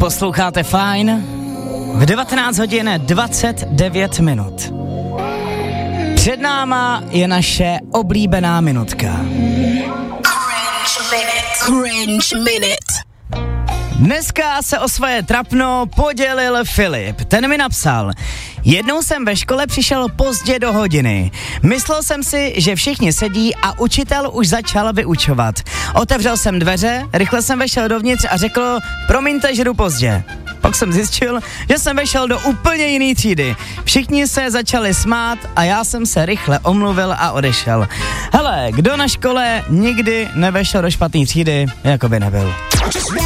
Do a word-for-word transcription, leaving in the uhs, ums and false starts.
Posloucháte Fajn v devatenáct hodin dvacet devět minut. Před náma je naše oblíbená minutka. Cringe Minute. Cringe Minute. Dneska se o svoje trapno podělil Filip. Ten mi napsal: jednou jsem ve škole přišel pozdě do hodiny. Myslel jsem si, že všichni sedí a učitel už začal vyučovat. Otevřel jsem dveře, rychle jsem vešel dovnitř a řekl: promiňte, že jdu pozdě. Pak jsem zjistil, že jsem vešel do úplně jiný třídy. Všichni se začali smát a já jsem se rychle omluvil a odešel. Hele, kdo na škole nikdy nevešel do špatný třídy, jako by nebyl.